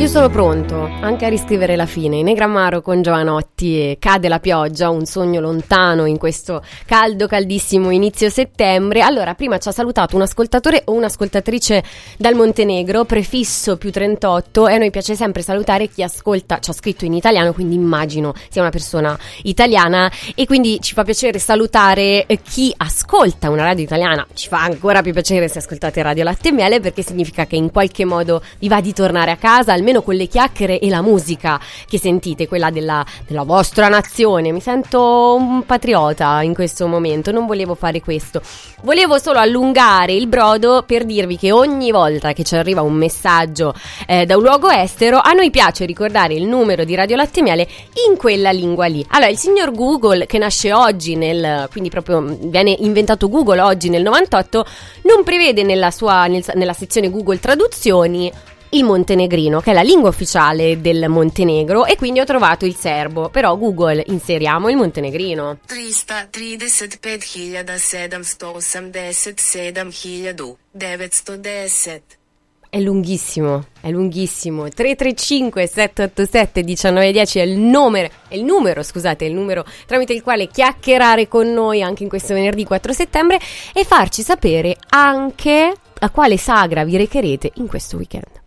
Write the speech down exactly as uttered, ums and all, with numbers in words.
sono pronto anche a riscrivere la fine. Negramaro con Giovanotti e Cade la pioggia, un sogno lontano in questo caldo caldissimo inizio settembre. Allora, prima ci ha salutato un ascoltatore o un'ascoltatrice dal Montenegro, prefisso più trentotto, e a noi piace sempre salutare chi ascolta, ci ha scritto in italiano, quindi immagino sia una persona italiana, e quindi ci fa piacere salutare chi ascolta una radio italiana. Ci fa ancora più piacere se ascoltate Radio Latte e Miele, perché significa che in qualche modo vi va di tornare a casa, almeno con le chiacchiere e la musica che sentite, quella della, della vostra nazione. Mi sento un patriota in questo momento, non volevo fare questo, volevo solo allungare il brodo per dirvi che ogni volta che ci arriva un messaggio eh, da un luogo estero, a noi piace ricordare il numero di Radio Latte e Miele in quella lingua lì. Allora, il signor Google, che nasce oggi nel, quindi proprio viene inventato Google oggi nel novantotto, non prevede nella sua nel, nella sezione Google Traduzioni il montenegrino, che è la lingua ufficiale del Montenegro, e quindi ho trovato il serbo. Però Google, inseriamo il montenegrino. tristotridesetpet hiljada sedamstoosamdeset sedam hiljadu devetstodeset. È lunghissimo, è lunghissimo. tre tre cinque sette otto sette uno nove uno zero è il numero, è il numero, scusate, è il numero tramite il quale chiacchierare con noi anche in questo venerdì quattro settembre e farci sapere anche a quale sagra vi recherete in questo weekend.